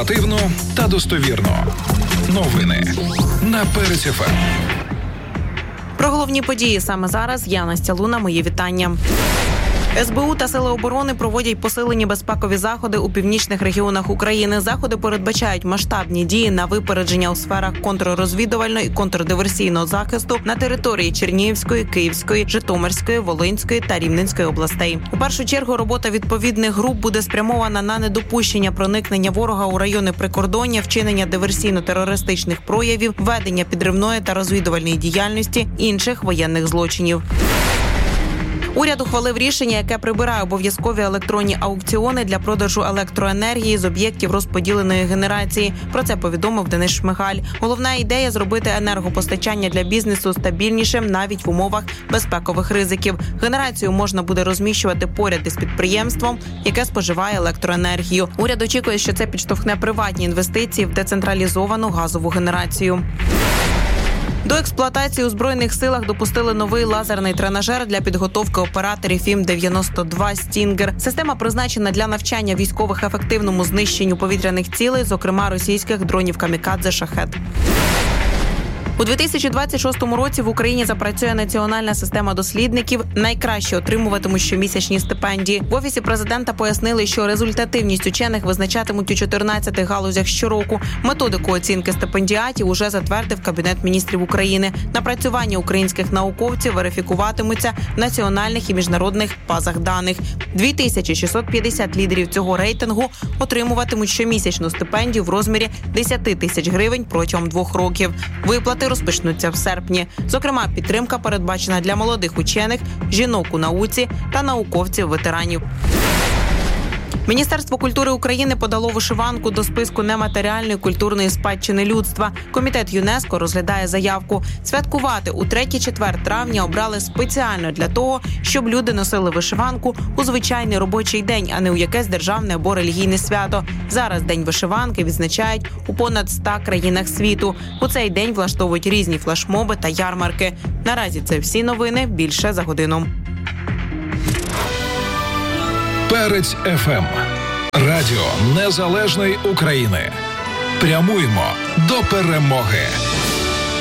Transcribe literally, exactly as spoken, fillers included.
Оперативно та достовірно. Новини на Перець еф ем. Про головні події саме зараз я, Настя Луна, мої вітання. ес бе у та Сили оборони проводять посилені безпекові заходи у північних регіонах України. Заходи передбачають масштабні дії на випередження у сферах контррозвідувального і контрдиверсійного захисту на території Чернігівської, Київської, Житомирської, Волинської та Рівненської областей. У першу чергу робота відповідних груп буде спрямована на недопущення проникнення ворога у райони прикордоння, вчинення диверсійно-терористичних проявів, ведення підривної та розвідувальної діяльності, інших воєнних злочинів. Уряд ухвалив рішення, яке прибирає обов'язкові електронні аукціони для продажу електроенергії з об'єктів розподіленої генерації. Про це повідомив Денис Шмигаль. Головна ідея – зробити енергопостачання для бізнесу стабільнішим навіть в умовах безпекових ризиків. Генерацію можна буде розміщувати поряд із підприємством, яке споживає електроенергію. Уряд очікує, що це підштовхне приватні інвестиції в децентралізовану газову генерацію. До експлуатації у Збройних силах допустили новий лазерний тренажер для підготовки операторів ім дев'яносто два «Стінгер». Система призначена для навчання військових ефективному знищенню повітряних цілей, зокрема російських дронів «Камікадзе» «Шахед». У дві тисячі двадцять шостому році в Україні запрацює національна система дослідників. Найкраще отримуватимуть щомісячні стипендії. В Офісі президента пояснили, що результативність учених визначатимуть у чотирнадцяти галузях щороку. Методику оцінки стипендіатів уже затвердив Кабінет міністрів України. Напрацювання українських науковців верифікуватимуться в національних і міжнародних базах даних. дві тисячі шістсот п'ятдесят лідерів цього рейтингу отримуватимуть щомісячну стипендію в розмірі десять тисяч гривень протягом двох років. Виплати розпочнуться в серпні. Зокрема, підтримка передбачена для молодих учених, жінок у науці та науковців-ветеранів. Міністерство культури України подало вишиванку до списку нематеріальної культурної спадщини людства. Комітет ЮНЕСКО розглядає заявку. Святкувати у третє-четверте травня обрали спеціально для того, щоб люди носили вишиванку у звичайний робочий день, а не у якесь державне або релігійне свято. Зараз День вишиванки відзначають у понад ста країнах світу. У цей день влаштовують різні флешмоби та ярмарки. Наразі це всі новини. Більше за годину. Перець еф ем. Радіо Незалежної України. Прямуємо до перемоги.